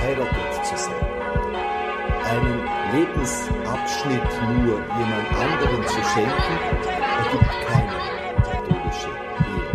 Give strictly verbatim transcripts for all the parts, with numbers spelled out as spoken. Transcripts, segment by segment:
verheiratet zu sein. Einen Lebensabschnitt nur jemand anderen zu schenken, ergibt keine katholische Ehe.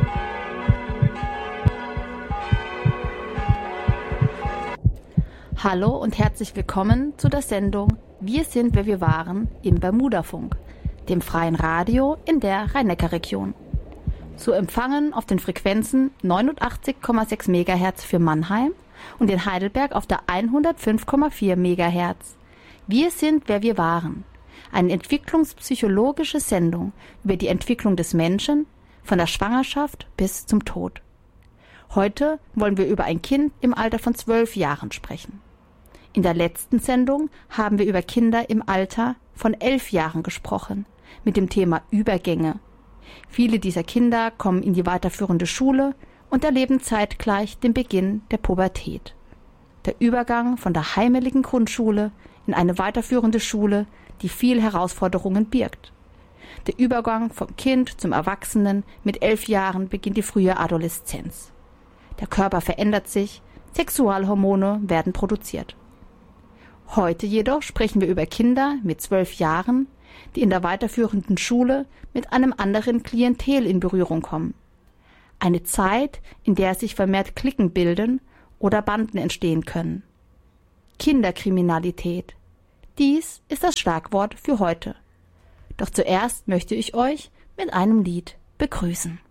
Hallo und herzlich willkommen zu der Sendung Wir sind, wer wir waren im Bermudafunk, dem freien Radio in der Rhein-Neckar-Region. Zu empfangen auf den Frequenzen neunundachtzig Komma sechs Megahertz für Mannheim und in Heidelberg auf der hundertfünf Komma vier Megahertz. Wir sind, wer wir waren. Eine entwicklungspsychologische Sendung über die Entwicklung des Menschen, von der Schwangerschaft bis zum Tod. Heute wollen wir über ein Kind im Alter von zwölf Jahren sprechen. In der letzten Sendung haben wir über Kinder im Alter von elf Jahren gesprochen, mit dem Thema Übergänge. Viele dieser Kinder kommen in die weiterführende Schule und erleben zeitgleich den Beginn der Pubertät. Der Übergang von der heimeligen Grundschule in eine weiterführende Schule, die viel Herausforderungen birgt. Der Übergang vom Kind zum Erwachsenen mit elf Jahren beginnt die frühe Adoleszenz. Der Körper verändert sich, Sexualhormone werden produziert. Heute jedoch sprechen wir über Kinder mit zwölf Jahren, die in der weiterführenden Schule mit einem anderen Klientel in Berührung kommen. Eine Zeit, in der sich vermehrt Cliquen bilden oder Banden entstehen können. Kinderkriminalität. Dies ist das Schlagwort für heute. Doch zuerst möchte ich euch mit einem Lied begrüßen.